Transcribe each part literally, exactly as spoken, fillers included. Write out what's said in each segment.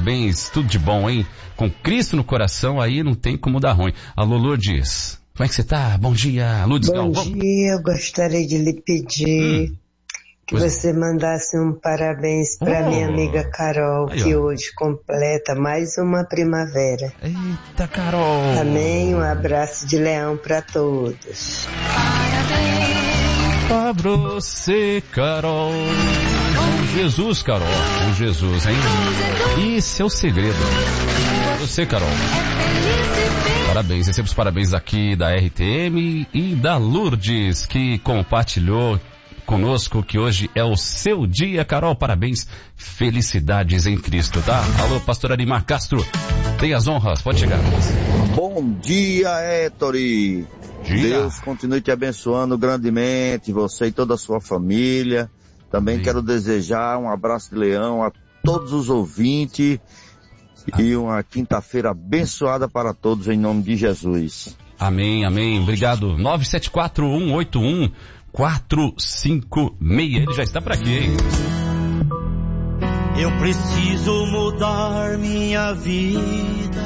parabéns, tudo de bom, hein? Com Cristo no coração, aí não tem como dar ruim. Alô, Lourdes, como é que você tá? Bom dia, Lourdes Bom Galvão. dia, eu gostaria de lhe pedir hum, que você é. mandasse um parabéns para oh. minha amiga Carol, aí, que ó. hoje completa mais uma primavera. Eita, Carol! Também um abraço de leão para todos. Pra você, Carol. Com Jesus, Carol. Com Jesus, hein? Esse é o segredo. Você, Carol. Parabéns. Recebo os parabéns aqui da R T M e da Lourdes, que compartilhou conosco que hoje é o seu dia, Carol. Parabéns. Felicidades em Cristo, tá? Alô, pastor Arimar Castro. Tem as honras. Pode chegar. Bom dia, Héctori. Dia. Deus continue te abençoando grandemente, você e toda a sua família. Também Amém. Quero desejar um abraço de leão a todos os ouvintes ah. e uma quinta-feira abençoada para todos em nome de Jesus. Amém, amém. Obrigado. nove sete quatro, um oito um, quatro cinco seis. Ele já está por aqui, hein? Eu preciso mudar minha vida,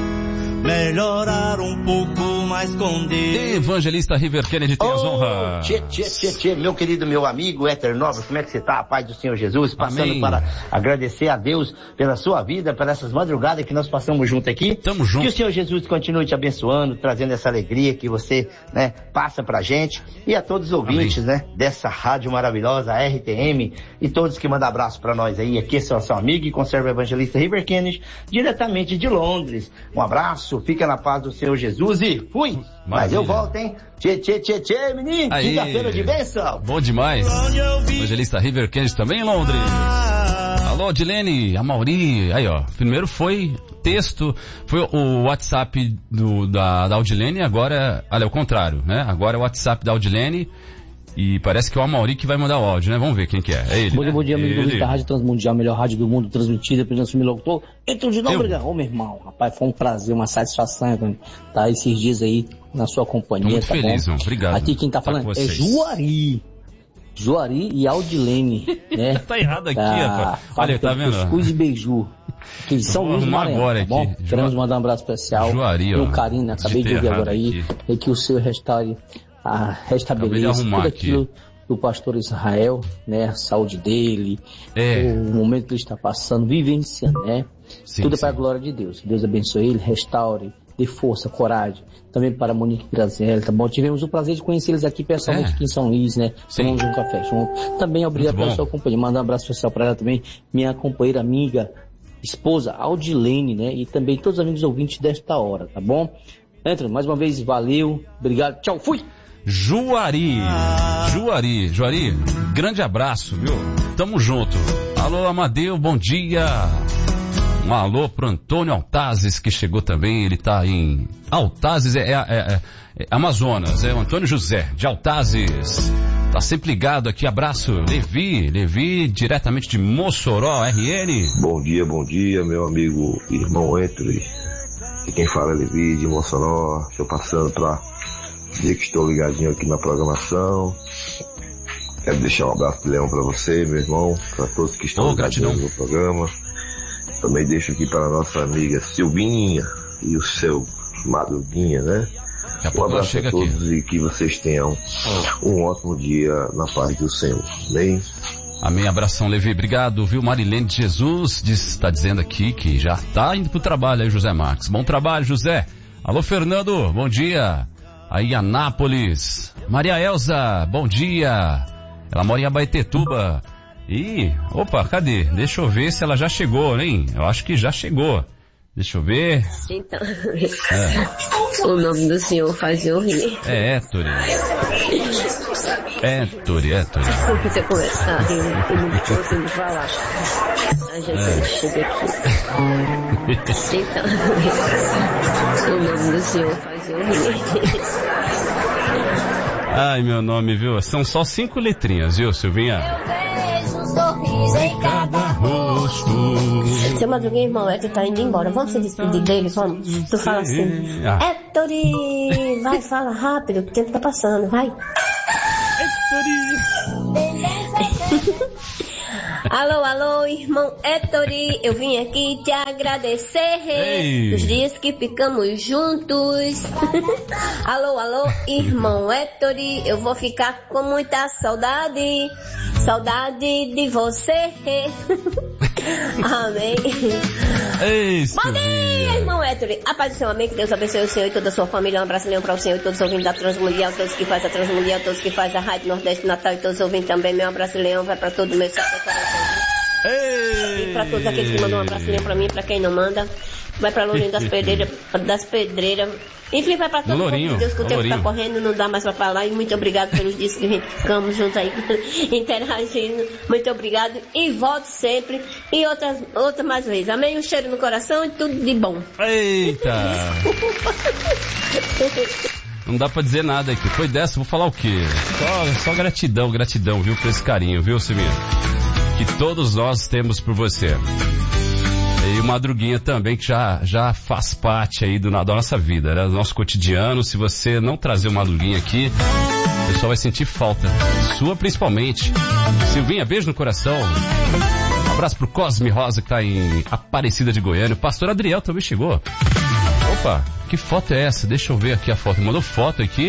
melhorar um pouco mais com Deus. Evangelista River Kennedy tem oh, as honras. Tchê, tchê, tchê, tchê, meu querido, meu amigo Éter Nobre, como é que você tá? A paz do Senhor Jesus, passando Amém. Para agradecer a Deus pela sua vida, por essas madrugadas que nós passamos junto aqui. Tamo junto. Que o Senhor Jesus continue te abençoando, trazendo essa alegria que você, né, passa pra gente. E a todos os ouvintes, Amém. Né, dessa rádio maravilhosa, a R T M, e todos que mandam abraço pra nós aí. Aqui é seu, seu amigo e conserva evangelista River Kennedy, diretamente de Londres. Um abraço. Fica na paz do Senhor Jesus e fui! Maravilha. Mas eu volto, hein? Tchê, tchê, tchê, tchê, menino! Quinta-feira de bênção! Bom demais! Evangelista River Kennedy também em Londres. Alô, Dilene, a Mauri. Aí, ó. Primeiro foi texto, foi o WhatsApp do, da, da Audilene, agora, olha, é o contrário, né? Agora é o WhatsApp da Audilene. E parece que é o Amauri que vai mandar o áudio, né? Vamos ver quem que é. É ele, Bom dia, né? bom dia, amigo ele. da Rádio Transmundial, a melhor rádio do mundo, transmitida pelo nosso locutor. Então, de novo, obrigado. Ô, meu irmão, rapaz, foi um prazer, uma satisfação, Antônio, tá esses dias aí na sua companhia, muito tá feliz, bom? Irmão. Obrigado. Aqui quem tá falando é Juari. Juari e Audilene, né? Tá errado aqui, rapaz. Olha, tá vendo? Cuscuz e Beiju. Que São Luís do Maranhão, agora tá bom? aqui. Queremos mandar um abraço especial. Juari, ó. Meu carinho, acabei de ouvir agora aí. E que o seu restaure, a restabeleça tudo aquilo aqui. Do pastor Israel, né, a saúde dele, é. o momento que ele está passando, vivenciando, né, sim, tudo é para a glória de Deus. Deus abençoe ele, restaure, dê força, coragem, também para a Monique Grazielli, tá bom? Tivemos o prazer de conhecê-los aqui pessoalmente, é. aqui em São Luís, né, tomamos um café junto. Também obrigado pela sua companhia, mandar um abraço especial para ela também, minha companheira, amiga, esposa, Audilene, né, e também todos os amigos ouvintes desta hora, tá bom? Entra, mais uma vez, valeu, obrigado, tchau, fui! Juari, Juari, Juari, grande abraço, viu? Tamo junto. Alô, Amadeu, bom dia. Um alô pro Antônio Altazes, que chegou também, ele tá em Altazes, é, é, é, é Amazonas, é o Antônio José, de Altazes. Tá sempre ligado aqui, abraço. Levi, Levi, diretamente de Mossoró, R N. Bom dia, bom dia, meu amigo, irmão Entre. E quem fala é Levi, de Mossoró, estou passando pra dizer que estou ligadinho aqui na programação. Quero deixar um abraço de leão para você, meu irmão, para todos que estão oh, ligadinhos no programa. Também deixo aqui para a nossa amiga Silvinha e o seu Madruguinha, né? Um abraço a todos aqui. E que vocês tenham oh. um ótimo dia na paz do Senhor. Amém? Amém, abração, Levi, obrigado, viu? Marilene de Jesus está dizendo aqui que já está indo pro trabalho aí, José Marques. Bom trabalho, José. Alô, Fernando, bom dia. Aí, Anápolis. Maria Elza, bom dia. Ela mora em Abaetetuba. Ih, opa, cadê? Deixa eu ver se ela já chegou, hein? Eu acho que já chegou. Deixa eu ver. Então, é. O nome do senhor faz eu rir. É Héctori. Héctori, Héctori. Porque você começa a rir, eu não tô conseguindo falar. A gente é. chega aqui. Então, o nome do senhor faz eu rir. Ai, meu nome, viu? São só cinco letrinhas, viu, Silvinha? Sorriso em cada rosto. Seu Madruguinha, irmão, é que tá indo embora. Vamos se despedir dele, vamos? Tu fala assim, ah. Héctori, vai, fala rápido, o tempo tá passando, vai. Héctori. Alô, alô, irmão Ettore, eu vim aqui te agradecer. Ei. Os dias que ficamos juntos. Alô, alô, irmão Ettore, eu vou ficar com muita saudade. Saudade de você. Amém. Ei, Bom dia, irmão Ettore. A paz do Senhor, amém. Que Deus abençoe o Senhor e toda a sua família. Um abraço leão para o Senhor e todos os ouvintes da Transmundial, todos que fazem a Transmundial, todos que fazem a Rádio Nordeste Natal e todos os ouvintes também. Meu abraço leão vai para todo o meu coração. E para todos aqueles que mandam um abraço leão para mim, para quem não manda, vai para Lourinho das Pedreiras, das Pedreiras. Enfim, vai para todo mundo. Deus, que o tempo está correndo, não dá mais para falar. E muito obrigado pelos dias que ficamos juntos aí, interagindo. Muito obrigado. E volte sempre. E outras, outras mais vezes. Amém? Um cheiro no coração e tudo de bom. Eita! Não dá pra dizer nada aqui. Foi dessa, vou falar o quê? Só, só gratidão, gratidão, viu? Por esse carinho, viu, Simir? Que todos nós temos por você. E o Madruguinha também, que já, já faz parte aí do, da nossa vida, né? Do nosso cotidiano. Se você não trazer o Madruguinha aqui, o pessoal vai sentir falta. Sua principalmente. Silvinha, beijo no coração. Um abraço pro Cosme Rosa, que tá em Aparecida de Goiânia. O pastor Adriel também chegou. Opa, que foto é essa? Deixa eu ver aqui a foto. Mandou foto aqui.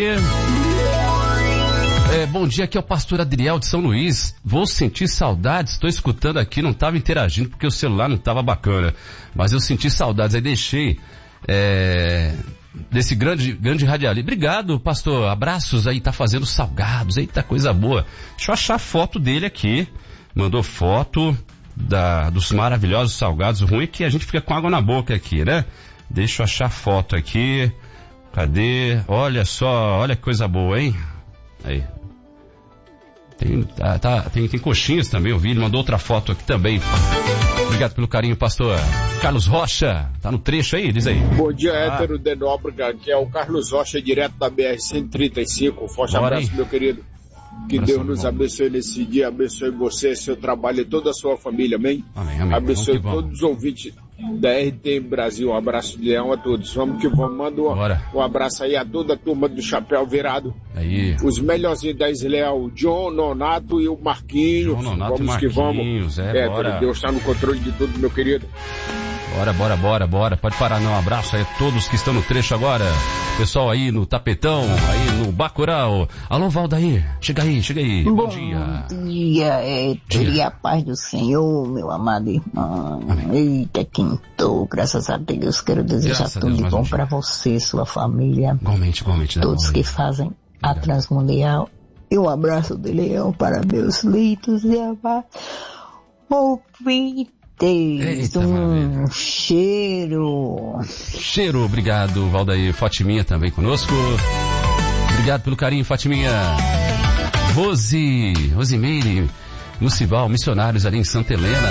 É, bom dia, aqui é o pastor Adriel de São Luís. Vou sentir saudades, estou escutando aqui, não estava interagindo porque o celular não estava bacana. Mas eu senti saudades, aí deixei é, desse grande, grande radialista. Obrigado, pastor, abraços aí, tá fazendo salgados, eita coisa boa. Deixa eu achar a foto dele aqui. Mandou foto da, dos maravilhosos salgados. O ruim é que a gente fica com água na boca aqui, né? Deixa eu achar a foto aqui. Cadê? Olha só, olha que coisa boa, hein? Aí. Tem, tá, tá, tem, tem coxinhas também, eu vi, ele mandou outra foto aqui também. Obrigado pelo carinho, pastor. Carlos Rocha, tá no trecho aí, diz aí. Bom dia, ah. Hétero de Nóbrega, que é o Carlos Rocha, direto da B R cento e trinta e cinco. Um forte Bora abraço, aí. Meu querido. Que abraço, Deus nos abençoe nesse dia, abençoe você, seu trabalho e toda a sua família, amém? Amém, amém. Abençoe todos os ouvintes da R T M Brasil. Um abraço de leão a todos. Vamos que vamos. Manda um, um abraço aí a toda a turma do Chapéu Virado. Aí. Os melhorzinhos da Israel, o John Nonato e o Marquinhos. John Nonato vamos e que Marquinhos, vamos. É, é bora. Deus está no controle de tudo, meu querido. Bora, bora, bora, bora. Pode parar, não. Um abraço aí a todos que estão no trecho agora. Pessoal aí no Tapetão, aí no Bacurau. Alô, Valdair. Chega aí, chega aí. Bom, Bom dia. dia, é, teria a paz do Senhor, meu amado irmão. Amém. Eita, quintou. Graças a Deus, quero desejar graças tudo de bom um para você, sua família. Igualmente, igualmente. Né? Todos Bom, que fazem a Transmundial. E um abraço de leão para meus litos e amar. Ouvintes. Eita, um maravilha. cheiro. Cheiro, obrigado, Valdair. Fatiminha também conosco. Obrigado pelo carinho, Fatiminha. Rose, Rosimeire, Lucival, missionários ali em Santa Helena.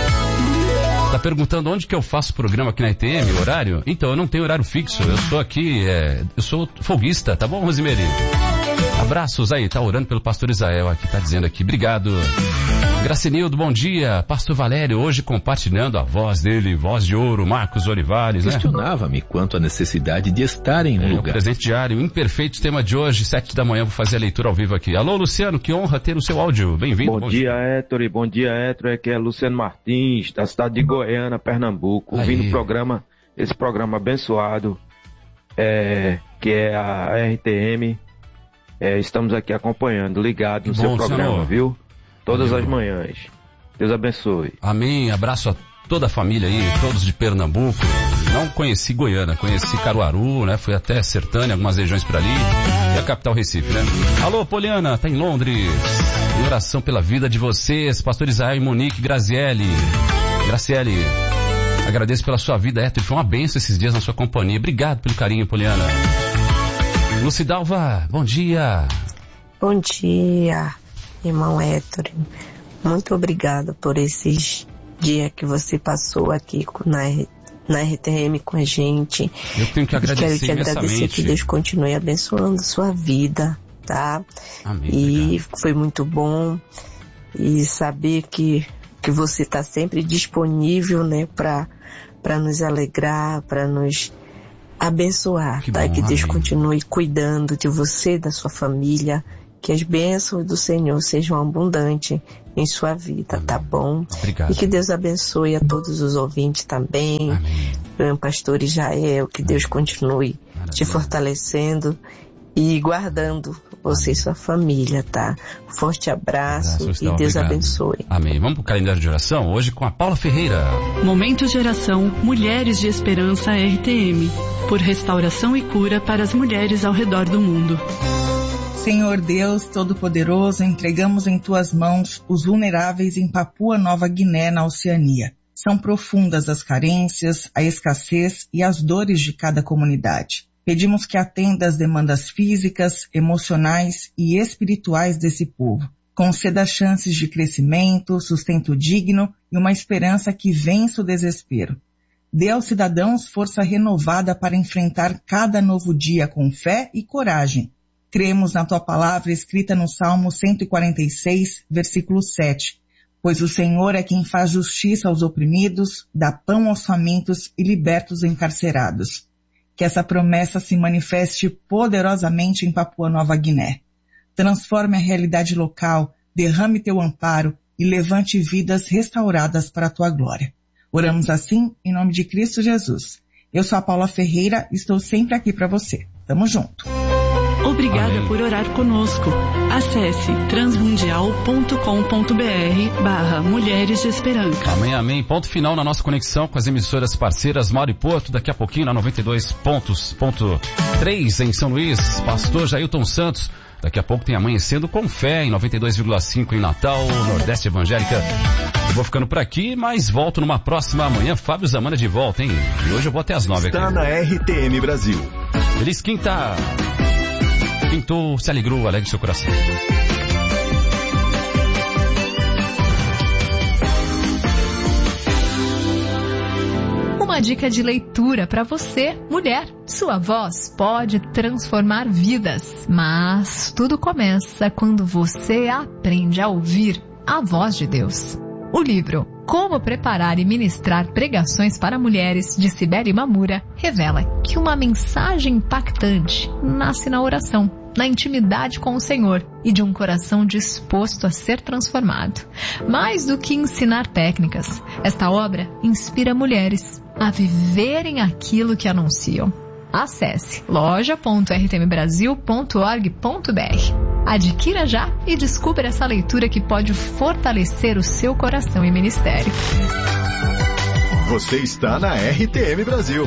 Tá perguntando onde que eu faço programa aqui na R T M, horário? Então, eu não tenho horário fixo, eu sou aqui, é, eu sou folguista, tá bom, Rosimeire? Abraços aí, tá orando pelo pastor Israel aqui, tá dizendo aqui, obrigado. Gracinildo, bom dia. Pastor Valério, hoje compartilhando a voz dele, voz de ouro, Marcos Olivares, né? Questionava-me quanto à necessidade de estar em um é, lugar. O presente diário, imperfeito, tema de hoje, sete da manhã, vou fazer a leitura ao vivo aqui. Alô, Luciano, que honra ter o seu áudio. Bem-vindo. Bom, bom dia, Héctor. Bom dia, Héctor. Aqui é Luciano Martins, da cidade de Goiânia, Pernambuco, aí. Ouvindo o programa, esse programa abençoado, é, que é a R T M. É, estamos aqui acompanhando, ligados no seu programa, senhor. Viu? Todas Valeu. As manhãs. Deus abençoe. Amém. Abraço a toda a família aí, todos de Pernambuco. Não conheci Goiânia, conheci Caruaru, né? Fui até Sertânia, algumas regiões por ali. E a capital Recife, né? Alô, Poliana, tá em Londres. Em oração pela vida de vocês, Pastor Israel e Monique Grazielli. Graciele, agradeço pela sua vida, Héctor. Foi uma bênção esses dias na sua companhia. Obrigado pelo carinho, Poliana. Lucidalva, bom dia. Bom dia, irmão Héctor. Muito obrigada por esses dias que você passou aqui na, na R T M com a gente. Eu tenho que agradecer Quero te agradecer, que Deus continue abençoando sua vida, tá? Amém. E obrigado. Foi muito bom e saber que, que você está sempre disponível, né, para para nos alegrar, para nos abençoar, que tá? Bom, que Deus amém. Continue cuidando de você, da sua família, Que as bênçãos do Senhor sejam abundantes em sua vida, tá bom? Obrigado. E que Deus abençoe a todos os ouvintes também. Amém. Pastor Israel, que Deus continue Maravilha. Te fortalecendo e guardando você e sua família, tá? Forte abraço Abraço, e Deus obrigado. Abençoe. Amém. Vamos pro calendário de oração hoje com a Paula Ferreira. Momentos de oração Mulheres de Esperança R T M, por restauração e cura para as mulheres ao redor do mundo. Senhor Deus Todo-Poderoso, entregamos em Tuas mãos os vulneráveis em Papua Nova Guiné, na Oceania. São profundas as carências, a escassez e as dores de cada comunidade. Pedimos que atenda às demandas físicas, emocionais e espirituais desse povo. Conceda chances de crescimento, sustento digno e uma esperança que vença o desespero. Dê aos cidadãos força renovada para enfrentar cada novo dia com fé e coragem. Cremos na Tua palavra escrita no Salmo cento e quarenta e seis, versículo sete. Pois o Senhor é quem faz justiça aos oprimidos, dá pão aos famintos e liberta os encarcerados. Que essa promessa se manifeste poderosamente em Papua Nova Guiné. Transforme a realidade local, derrame Teu amparo e levante vidas restauradas para a Tua glória. Oramos assim em nome de Cristo Jesus. Eu sou a Paula Ferreira e estou sempre aqui para você. Tamo junto. Obrigada Amém. Por orar conosco. Acesse transmundial ponto com ponto b r barra Mulheres de Esperança. Amém, amém. Ponto final na nossa conexão com as emissoras parceiras Mauro e Porto. Daqui a pouquinho na noventa e dois ponto três em São Luís. Pastor Jailton Santos. Daqui a pouco tem Amanhecendo com Fé em noventa e dois vírgula cinco em Natal, Nordeste Evangélica. Eu vou ficando por aqui, mas volto numa próxima amanhã. Fábio Zamana de volta, hein? E hoje eu vou até as nove aqui. Está na R T M Brasil. Feliz quinta. Pintou, se alegrou, alegre seu coração. Uma dica de leitura para você, mulher. Sua voz pode transformar vidas, mas tudo começa quando você aprende a ouvir a voz de Deus. O livro Como Preparar e Ministrar Pregações para Mulheres, de Cibele Mamura, revela que uma mensagem impactante nasce na oração, na intimidade com o Senhor e de um coração disposto a ser transformado. Mais do que ensinar técnicas, esta obra inspira mulheres a viverem aquilo que anunciam. Acesse loja ponto r t m brasil ponto org ponto b r. Adquira já e descubra essa leitura que pode fortalecer o seu coração e ministério. Você está na R T M Brasil.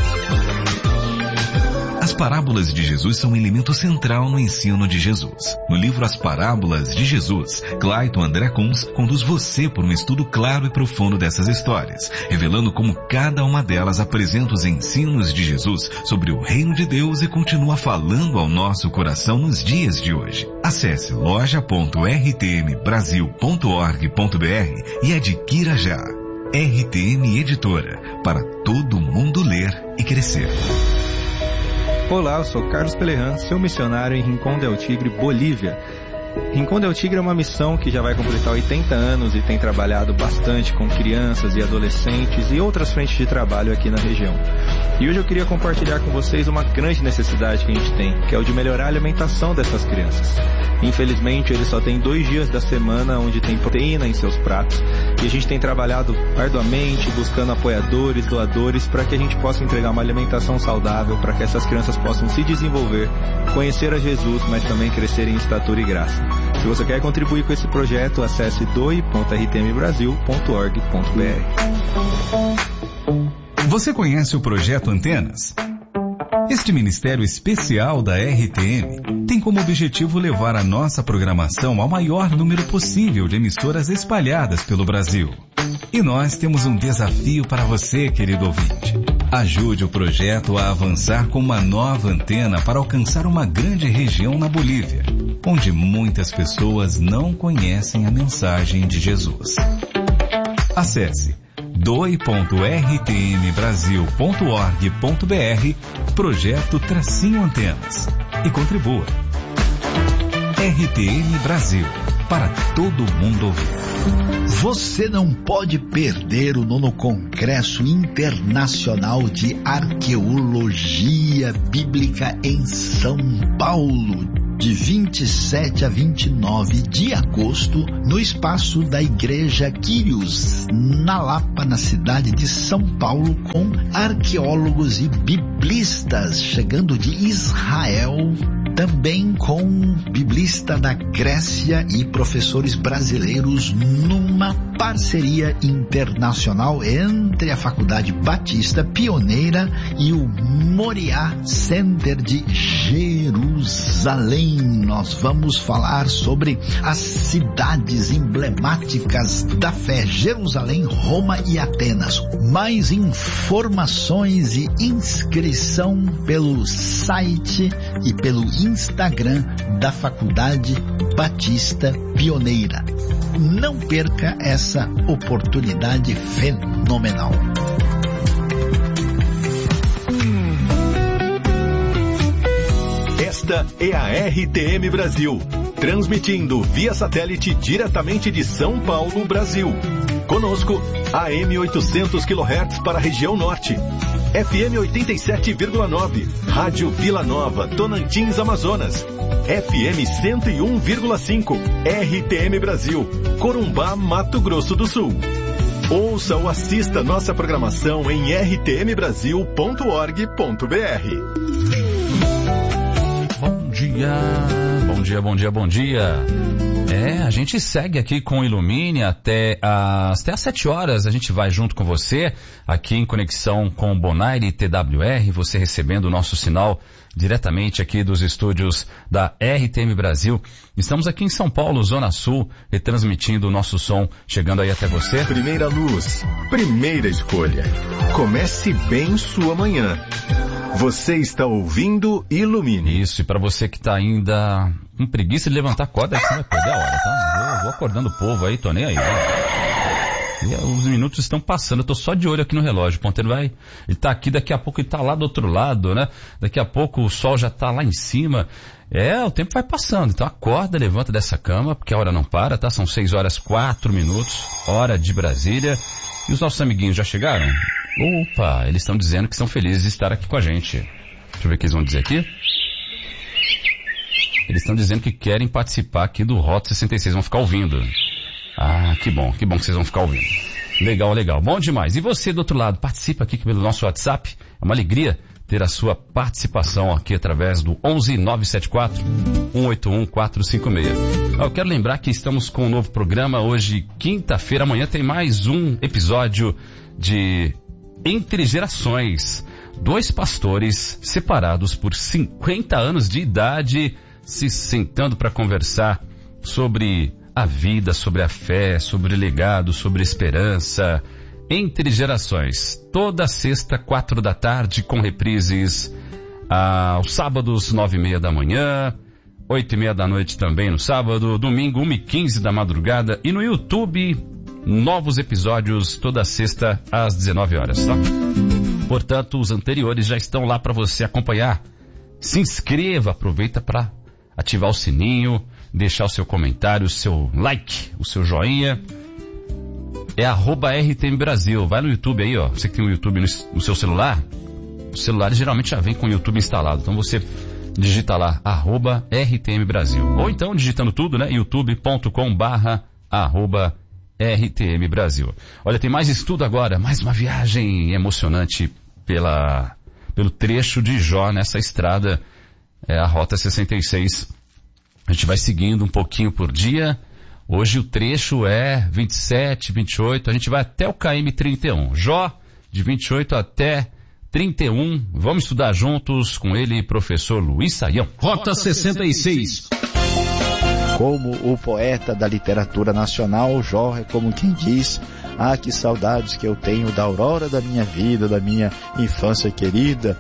As parábolas de Jesus são um elemento central no ensino de Jesus. No livro As Parábolas de Jesus, Clayton André Kunz conduz você por um estudo claro e profundo dessas histórias, revelando como cada uma delas apresenta os ensinos de Jesus sobre o reino de Deus e continua falando ao nosso coração nos dias de hoje. Acesse loja ponto r t m brasil ponto org ponto b r e adquira já. R T M Editora, para todo mundo ler e crescer. Olá, eu sou Carlos Pelerran, seu missionário em Rincón del Tigre, Bolívia. Rincón del Tigre é uma missão que já vai completar oitenta anos e tem trabalhado bastante com crianças e adolescentes e outras frentes de trabalho aqui na região. E hoje eu queria compartilhar com vocês uma grande necessidade que a gente tem, que é o de melhorar a alimentação dessas crianças. Infelizmente, eles só têm dois dias da semana onde tem proteína em seus pratos. E a gente tem trabalhado arduamente, buscando apoiadores, doadores, para que a gente possa entregar uma alimentação saudável, para que essas crianças possam se desenvolver, conhecer a Jesus, mas também crescer em estatura e graça. Se você quer contribuir com esse projeto, acesse doe ponto r t m brasil ponto org ponto b r. Você conhece o Projeto Antenas? Este ministério especial da R T M tem como objetivo levar a nossa programação ao maior número possível de emissoras espalhadas pelo Brasil. E nós temos um desafio para você, querido ouvinte. Ajude o projeto a avançar com uma nova antena para alcançar uma grande região na Bolívia, onde muitas pessoas não conhecem a mensagem de Jesus. Acesse doe ponto r t m brasil ponto org ponto b r, projeto Tracinho Antenas, e contribua. R T M Brasil, para todo mundo ouvir. Você não pode perder o nono Congresso Internacional de Arqueologia Bíblica em São Paulo, de vinte e sete a vinte e nove de agosto, no espaço da Igreja Quírios, na Lapa, na cidade de São Paulo, com arqueólogos e biblistas chegando de Israel, também com biblista da Grécia e professores brasileiros, numa parceria internacional entre a Faculdade Batista Pioneira e o Moriá Center de Jerusalém. Nós vamos falar sobre as cidades emblemáticas da fé: Jerusalém, Roma e Atenas. Mais informações e inscrição pelo site e pelo Instagram da Faculdade Batista Pioneira. Não perca essa oportunidade fenomenal. Esta é a R T M Brasil, transmitindo via satélite diretamente de São Paulo, Brasil. Conosco, A M oitocentos quilohertz para a região norte, F M oitenta e sete vírgula nove, Rádio Vila Nova, Tonantins, Amazonas, F M cento e um vírgula cinco, R T M Brasil, Corumbá, Mato Grosso do Sul. Ouça ou assista nossa programação em r t m brasil ponto org ponto b r. Bom dia, bom dia, bom dia, bom dia. É, a gente segue aqui com o Ilumine até as, até às sete horas. A gente vai junto com você aqui em conexão com o Bonaire T W R, você recebendo o nosso sinal diretamente aqui dos estúdios da R T M Brasil. Estamos aqui em São Paulo, Zona Sul, retransmitindo o nosso som, chegando aí até você. Primeira luz, primeira escolha. Comece bem sua manhã. Você está ouvindo Ilumine. Isso, e para você que está ainda com preguiça de levantar a corda, você vai perder a hora, tá? Vou, vou acordando o povo aí, tô nem aí. E os minutos estão passando, eu tô só de olho aqui no relógio. O ponteiro vai, ele tá aqui, daqui a pouco ele tá lá do outro lado, né? Daqui a pouco o sol já tá lá em cima. É, o tempo vai passando, então acorda, levanta dessa cama, porque a hora não para, tá? São seis horas quatro minutos, hora de Brasília. E os nossos amiguinhos já chegaram? Opa, eles estão dizendo que são felizes de estar aqui com a gente. Deixa eu ver o que eles vão dizer aqui. Eles estão dizendo que querem participar aqui do Rota sessenta e seis, vão ficar ouvindo. Ah, que bom, que bom que vocês vão ficar ouvindo. Legal, legal, bom demais. E você do outro lado, participa aqui pelo nosso WhatsApp. É uma alegria ter a sua participação aqui através do onze nove sete quatro, um oito um, quatro cinco seis. Eu quero lembrar que estamos com um novo programa hoje, quinta-feira. Amanhã tem mais um episódio de Entre Gerações. Dois pastores separados por cinquenta anos de idade se sentando para conversar sobre a vida, sobre a fé, sobre legado, sobre esperança. Entre Gerações, toda sexta, quatro da tarde, com reprises aos sábados, nove e meia da manhã, oito e meia da noite também no sábado, domingo, uma e quinze da madrugada, e no YouTube, novos episódios toda sexta às dezenove horas, tá? Portanto, os anteriores já estão lá para você acompanhar. Se inscreva, aproveita para ativar o sininho, deixar o seu comentário, o seu like, o seu joinha. É arroba R T M Brasil. Vai no YouTube aí, ó. Você que tem o YouTube no, no seu celular, os celulares geralmente já vem com o YouTube instalado. Então você digita lá, arroba R T M Brasil. Ou então, digitando tudo, né? youtube ponto com barra arroba R T M Brasil. Olha, tem mais estudo agora, mais uma viagem emocionante pela, pelo trecho de Jó nessa estrada, é a Rota sessenta e seis. A gente vai seguindo um pouquinho por dia. Hoje o trecho é vinte e sete, vinte e oito, a gente vai até o K M trinta e um. Jó, de vinte e oito até trinta e um. Vamos estudar juntos com ele, professor Luiz Saião. Rota sessenta e seis. Como o poeta da literatura nacional, Jó é como quem diz: ah, que saudades que eu tenho da aurora da minha vida, da minha infância querida.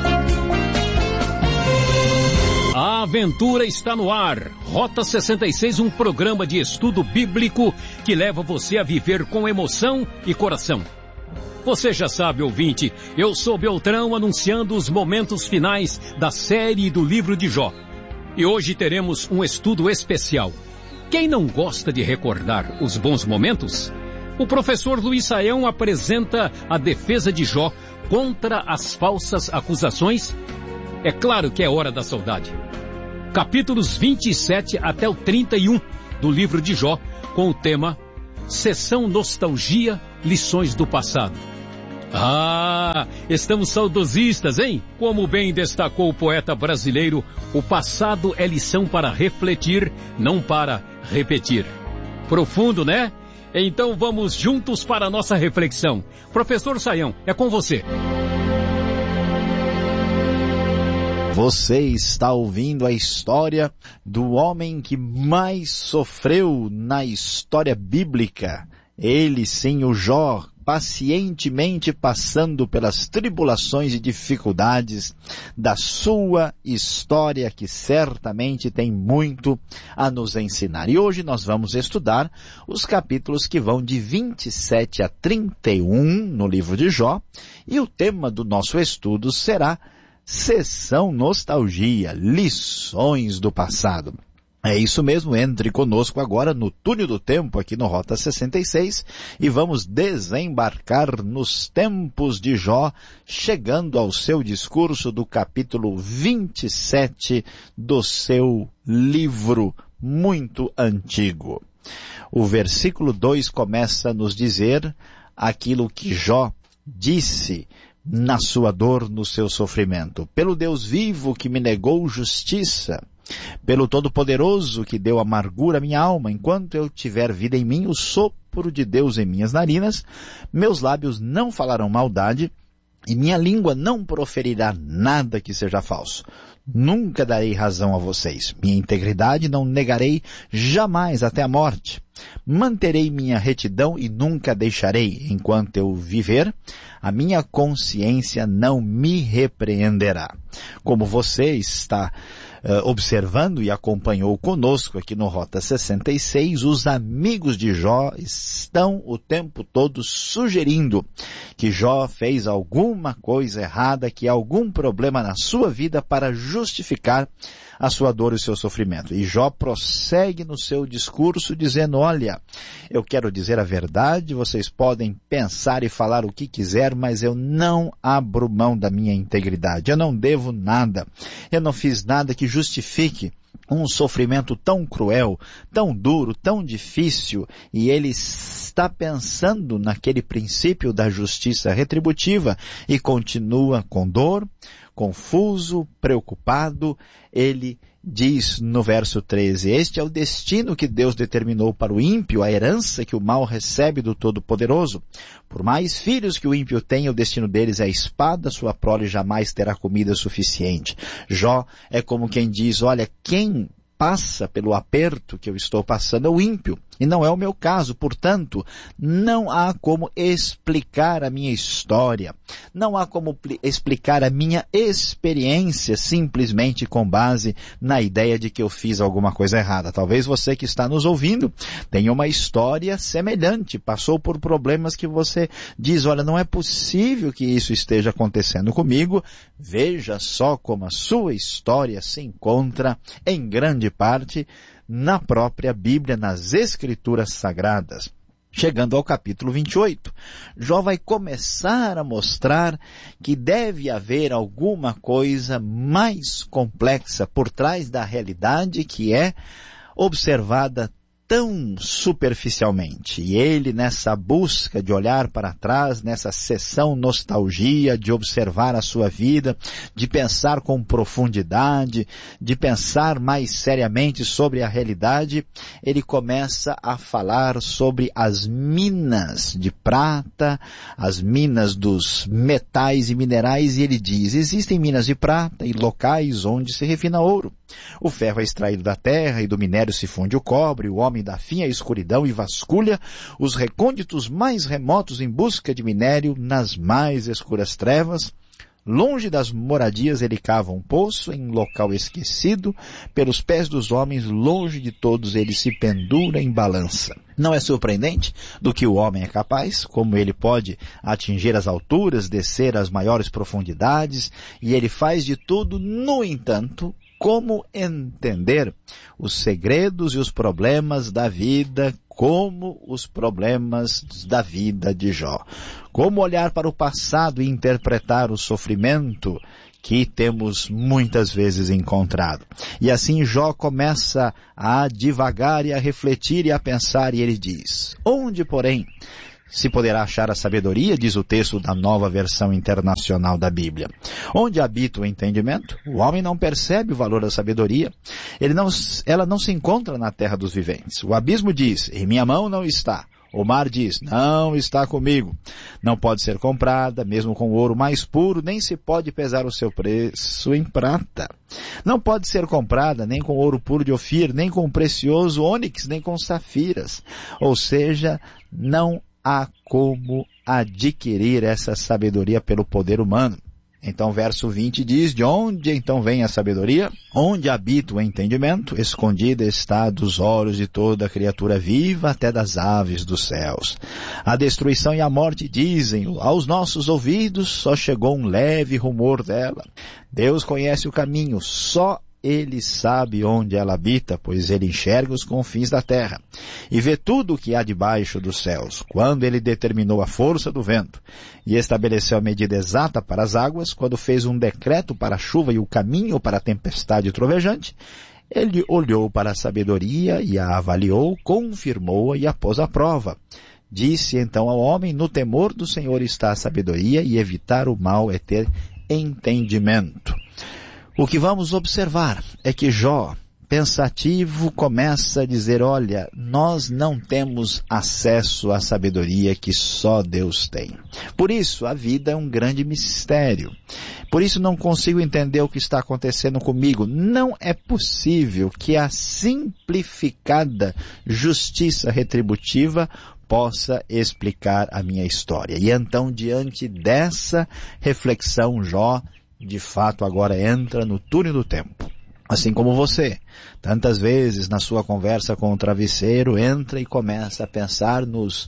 A aventura está no ar. Rota sessenta e seis, um programa de estudo bíblico que leva você a viver com emoção e coração. Você já sabe, ouvinte, eu sou Beltrão anunciando os momentos finais da série do livro de Jó. E hoje teremos um estudo especial. Quem não gosta de recordar os bons momentos? O professor Luiz Saião apresenta a defesa de Jó contra as falsas acusações. É claro que é hora da saudade. capítulos vinte e sete até o trinta e um do livro de Jó, com o tema Sessão Nostalgia, Lições do Passado. Ah, estamos saudosistas, hein? Como bem destacou o poeta brasileiro, o passado é lição para refletir, não para repetir. Profundo, né? Então vamos juntos para a nossa reflexão. Professor Saião, é com você. Você está ouvindo a história do homem que mais sofreu na história bíblica. Ele, sim, o Jó, pacientemente passando pelas tribulações e dificuldades da sua história, que certamente tem muito a nos ensinar. E hoje nós vamos estudar os capítulos que vão de vinte e sete a trinta e um no livro de Jó, e o tema do nosso estudo será Sessão Nostalgia, Lições do Passado. É isso mesmo, entre conosco agora no túnel do tempo aqui no Rota sessenta e seis e vamos desembarcar nos tempos de Jó, chegando ao seu discurso do capítulo vinte e sete do seu livro muito antigo. O versículo dois começa a nos dizer aquilo que Jó disse na sua dor, no seu sofrimento. Pelo Deus vivo que me negou justiça, pelo Todo-Poderoso que deu amargura à minha alma, enquanto eu tiver vida em mim, o sopro de Deus em minhas narinas, meus lábios não falarão maldade, e minha língua não proferirá nada que seja falso. Nunca darei razão a vocês. Minha integridade não negarei jamais até a morte. Manterei minha retidão e nunca deixarei. Enquanto eu viver, a minha consciência não me repreenderá. Como você está uh, observando e acompanhou conosco aqui no Rota sessenta e seis, os amigos de Jó estão o tempo todo sugerindo que Jó fez alguma coisa errada, que há algum problema na sua vida para justificar a sua dor e o seu sofrimento. E Jó prossegue no seu discurso dizendo, olha, eu quero dizer a verdade, vocês podem pensar e falar o que quiser, mas eu não abro mão da minha integridade. Eu não devo nada. Eu não fiz nada que justifique um sofrimento tão cruel, tão duro, tão difícil, e ele está pensando naquele princípio da justiça retributiva e continua com dor, confuso, preocupado. Ele diz no verso treze, este é o destino que Deus determinou para o ímpio, a herança que o mal recebe do Todo-Poderoso. Por mais filhos que o ímpio tenha, o destino deles é a espada, sua prole jamais terá comida suficiente. Jó é como quem diz, olha, quem passa pelo aperto que eu estou passando é o ímpio, e não é o meu caso. Portanto, não há como explicar a minha história, não há como explicar a minha experiência simplesmente com base na ideia de que eu fiz alguma coisa errada. Talvez você que está nos ouvindo tenha uma história semelhante, passou por problemas que você diz, olha, não é possível que isso esteja acontecendo comigo. Veja só como a sua história se encontra em grande parte na própria Bíblia, nas Escrituras Sagradas. Chegando ao capítulo vinte e oito, Jó vai começar a mostrar que deve haver alguma coisa mais complexa por trás da realidade que é observada tão superficialmente. E ele, nessa busca de olhar para trás, nessa sessão nostalgia, de observar a sua vida, de pensar com profundidade, de pensar mais seriamente sobre a realidade, ele começa a falar sobre as minas de prata, as minas dos metais e minerais, e ele diz, existem minas de prata e locais onde se refina ouro. O ferro é extraído da terra e do minério se funde o cobre, o homem da fim a escuridão e vasculha os recônditos mais remotos em busca de minério nas mais escuras trevas. Longe das moradias ele cava um poço em local esquecido, pelos pés dos homens, longe de todos ele se pendura em balança. Não é surpreendente do que o homem é capaz, como ele pode atingir as alturas, descer às maiores profundidades, e ele faz de tudo. No entanto, como entender os segredos e os problemas da vida, como os problemas da vida de Jó? Como olhar para o passado e interpretar o sofrimento que temos muitas vezes encontrado. E assim Jó começa a divagar e a refletir e a pensar, e ele diz: onde, porém, se poderá achar a sabedoria, diz o texto da Nova Versão Internacional da Bíblia. Onde habita o entendimento? O homem não percebe o valor da sabedoria. Ele não, ela não se encontra na terra dos viventes. O abismo diz: em minha mão não está. O mar diz: não está comigo. Não pode ser comprada, mesmo com o ouro mais puro, nem se pode pesar o seu preço em prata. Não pode ser comprada nem com ouro puro de Ofir, nem com precioso ônix, nem com safiras. Ou seja, não há como adquirir essa sabedoria pelo poder humano. Então, verso vinte diz: de onde então vem a sabedoria? Onde habita o entendimento? Escondida está dos olhos de toda criatura viva, até das aves dos céus. A destruição e a morte dizem: aos nossos ouvidos só chegou um leve rumor dela. Deus conhece o caminho, só Ele sabe onde ela habita, pois Ele enxerga os confins da terra e vê tudo o que há debaixo dos céus. Quando Ele determinou a força do vento e estabeleceu a medida exata para as águas, quando fez um decreto para a chuva e o caminho para a tempestade trovejante, Ele olhou para a sabedoria e a avaliou, confirmou-a e a pôs à prova. Disse então ao homem: no temor do Senhor está a sabedoria, e evitar o mal é ter entendimento. O que vamos observar é que Jó, pensativo, começa a dizer: olha, nós não temos acesso à sabedoria que só Deus tem. Por isso, a vida é um grande mistério. Por isso não consigo entender o que está acontecendo comigo. Não é possível que a simplificada justiça retributiva possa explicar a minha história. E então, diante dessa reflexão, Jó de fato agora entra no túnel do tempo. Assim como você, tantas vezes na sua conversa com o travesseiro, entra e começa a pensar nos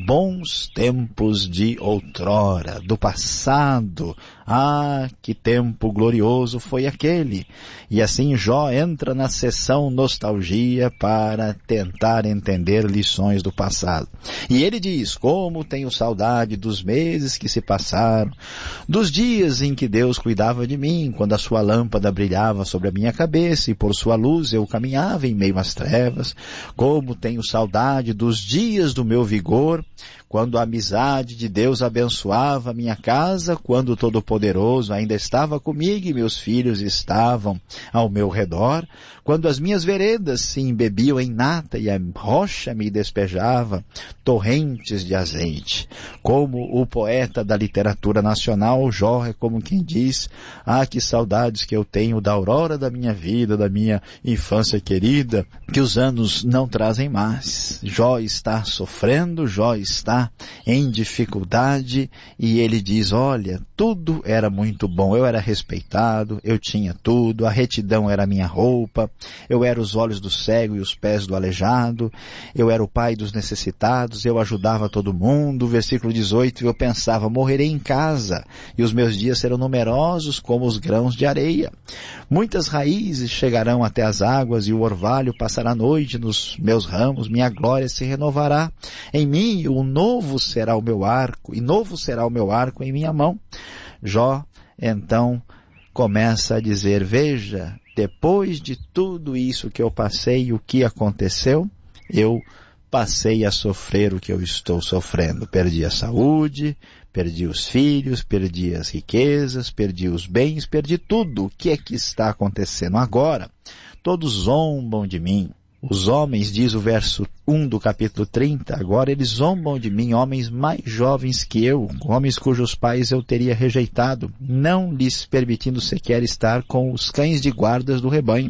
bons tempos de outrora, do passado. Ah, que tempo glorioso foi aquele! E assim Jó entra na sessão nostalgia para tentar entender lições do passado. E ele diz: como tenho saudade dos meses que se passaram, dos dias em que Deus cuidava de mim, quando a sua lâmpada brilhava sobre a minha cabeça e por sua luz eu caminhava em meio às trevas. Como tenho saudade dos dias do meu vigor, quando a amizade de Deus abençoava a minha casa, quando o Todo-Poderoso ainda estava comigo e meus filhos estavam ao meu redor, quando as minhas veredas se embebiam em nata e a rocha me despejava torrentes de azeite. Como o poeta da literatura nacional, Jó é como quem diz: ah, que saudades que eu tenho da aurora da minha vida, da minha infância querida, que os anos não trazem mais. Jó está sofrendo, Jó está em dificuldade, e ele diz: olha, tudo era muito bom, eu era respeitado, eu tinha tudo, a retidão era minha roupa, eu era os olhos do cego e os pés do aleijado, eu era o pai dos necessitados, eu ajudava todo mundo. Versículo dezoito, eu pensava: morrerei em casa, e os meus dias serão numerosos como os grãos de areia. Muitas raízes chegarão até as águas, e o orvalho passará a noite nos meus ramos, minha glória se renovará em mim, o novo será o meu arco, e novo será o meu arco em minha mão. Jó, então, começa a dizer: veja, depois de tudo isso que eu passei, o que aconteceu? Eu passei a sofrer o que eu estou sofrendo. Perdi a saúde, perdi os filhos, perdi as riquezas, perdi os bens, perdi tudo. O que é que está acontecendo agora? Todos zombam de mim. Os homens, diz o verso um do capítulo trinta, agora eles zombam de mim, homens mais jovens que eu, homens cujos pais eu teria rejeitado, não lhes permitindo sequer estar com os cães de guardas do rebanho.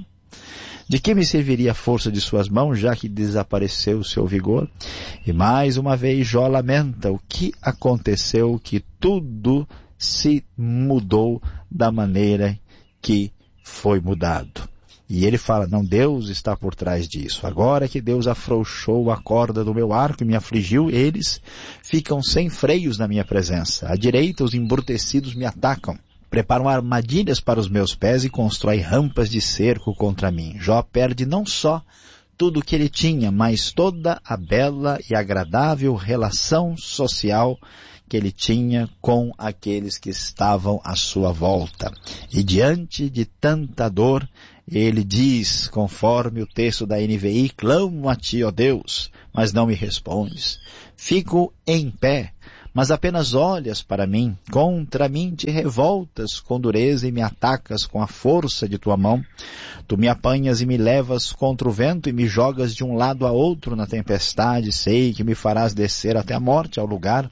De que me serviria a força de suas mãos, já que desapareceu o seu vigor? E mais uma vez Jó lamenta: o que aconteceu que tudo se mudou da maneira que foi mudado? E ele fala: não, Deus está por trás disso. Agora que Deus afrouxou a corda do meu arco e me afligiu, eles ficam sem freios na minha presença. À direita os embrutecidos me atacam. Preparam armadilhas para os meus pés e constroem rampas de cerco contra mim. Jó perde não só tudo o que ele tinha, mas toda a bela e agradável relação social que ele tinha com aqueles que estavam à sua volta. E diante de tanta dor, ele diz, conforme o texto da N V I, clamo a ti, ó Deus, mas não me respondes. Fico em pé, mas apenas olhas para mim. Contra mim te revoltas com dureza e me atacas com a força de tua mão. Tu me apanhas e me levas contra o vento e me jogas de um lado a outro na tempestade. Sei que me farás descer até a morte, ao lugar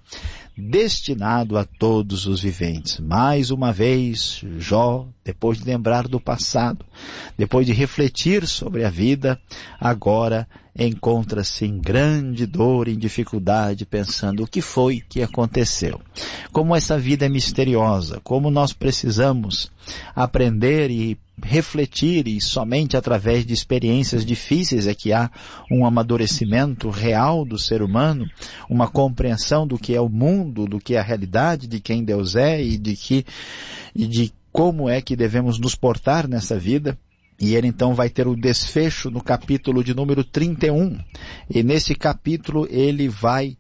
destinado a todos os viventes. Mais uma vez, Jó, depois de lembrar do passado, depois de refletir sobre a vida, agora encontra-se em grande dor, em dificuldade, pensando o que foi que aconteceu. Como essa vida é misteriosa, como nós precisamos aprender e refletir, e somente através de experiências difíceis é que há um amadurecimento real do ser humano, uma compreensão do que é o mundo, do que é a realidade, de quem Deus é e de, que, e de como é que devemos nos portar nessa vida. E ele então vai ter o desfecho no capítulo de número trinta e um. E nesse capítulo ele vai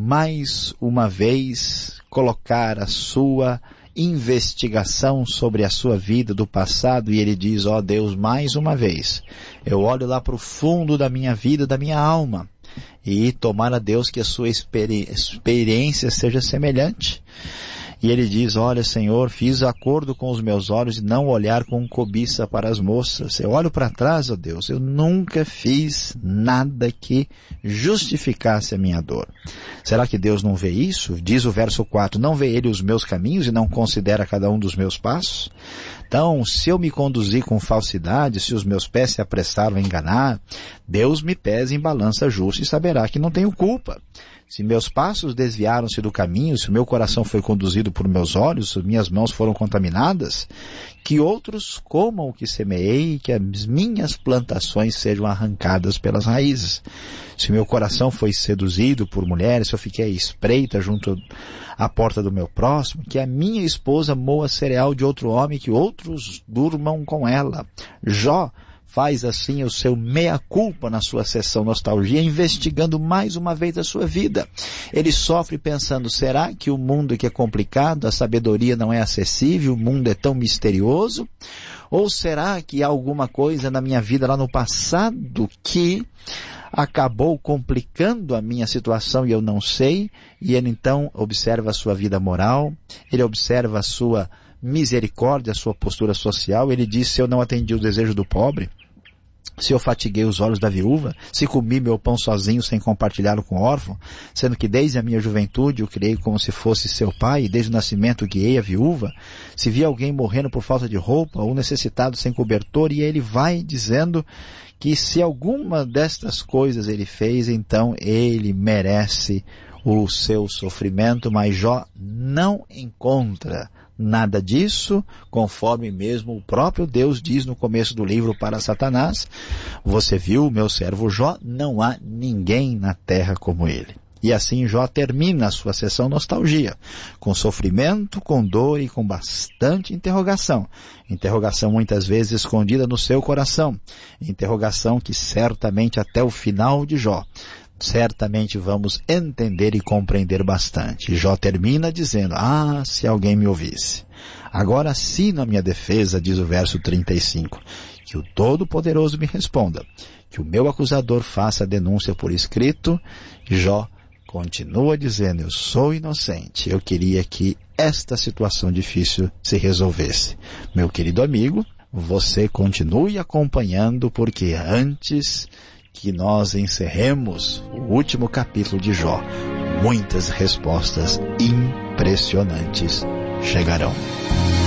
mais uma vez colocar a sua investigação sobre a sua vida do passado, e ele diz, ó Deus, mais uma vez, eu olho lá para o fundo da minha vida, da minha alma, e tomara Deus que a sua experi- experiência seja semelhante. E ele diz, olha Senhor, fiz acordo com os meus olhos de não olhar com cobiça para as moças. Eu olho para trás, ó Deus, eu nunca fiz nada que justificasse a minha dor. Será que Deus não vê isso? Diz o verso quatro, não vê ele os meus caminhos e não considera cada um dos meus passos? Então, se eu me conduzir com falsidade, se os meus pés se apressaram a enganar, Deus me pesa em balança justa e saberá que não tenho culpa. Se meus passos desviaram-se do caminho, se o meu coração foi conduzido por meus olhos, se minhas mãos foram contaminadas, que outros comam o que semeei e que as minhas plantações sejam arrancadas pelas raízes. Se meu coração foi seduzido por mulheres, se eu fiquei à espreita junto à porta do meu próximo, que a minha esposa moa cereal de outro homem, que outros durmam com ela. Jó faz assim o seu meia-culpa na sua sessão nostalgia, investigando mais uma vez a sua vida. Ele sofre pensando, será que o mundo que é complicado, a sabedoria não é acessível, o mundo é tão misterioso? Ou será que há alguma coisa na minha vida lá no passado que acabou complicando a minha situação e eu não sei? E ele então observa a sua vida moral, ele observa a sua misericórdia, a sua postura social. Ele diz, se eu não atendi o desejo do pobre, se eu fatiguei os olhos da viúva, se comi meu pão sozinho sem compartilhá-lo com o órfão, sendo que desde a minha juventude eu criei como se fosse seu pai, e desde o nascimento guiei a viúva, se vi alguém morrendo por falta de roupa, ou necessitado sem cobertor, e ele vai dizendo que se alguma destas coisas ele fez, então ele merece o seu sofrimento, mas Jó não encontra nada disso, conforme mesmo o próprio Deus diz no começo do livro para Satanás, você viu, meu servo Jó, não há ninguém na terra como ele. E assim Jó termina a sua sessão nostalgia, com sofrimento, com dor e com bastante interrogação. Interrogação muitas vezes escondida no seu coração. Interrogação que certamente até o final de Jó certamente vamos entender e compreender bastante. Jó termina dizendo, ah, se alguém me ouvisse. Agora assino a minha defesa, diz o verso trinta e cinco, que o Todo-Poderoso me responda, que o meu acusador faça a denúncia por escrito. Jó continua dizendo, eu sou inocente, eu queria que esta situação difícil se resolvesse. Meu querido amigo, você continue acompanhando, porque antes que nós encerremos o último capítulo de Jó, muitas respostas impressionantes chegarão.